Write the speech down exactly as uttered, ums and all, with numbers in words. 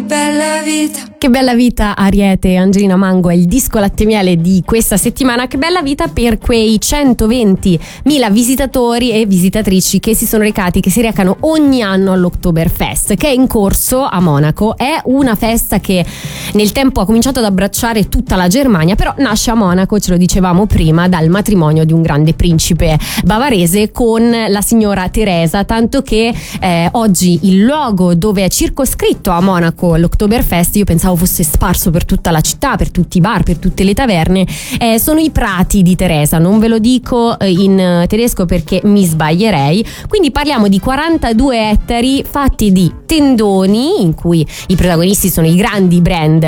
bella vita. Che bella vita, Ariete e Angelina Mango è il disco latte miele di questa settimana. Che bella vita per quei centoventimila visitatori e visitatrici che si sono recati, che si recano ogni anno all'Oktoberfest, che è in corso a Monaco. È una festa che nel tempo ha cominciato ad abbracciare tutta la Germania, però nasce a Monaco, ce lo dicevamo prima, dal matrimonio di un grande principe bavarese con la signora Teresa, tanto che eh, oggi il luogo dove è circoscritto a Monaco l'Oktoberfest, io pensavo fosse sparso per tutta la città, per tutti i bar, per tutte le taverne, eh, sono i prati di Teresa. Non ve lo dico eh, in tedesco perché mi sbaglierei. Quindi parliamo di quarantadue ettari fatti di tendoni in cui i protagonisti sono i grandi brand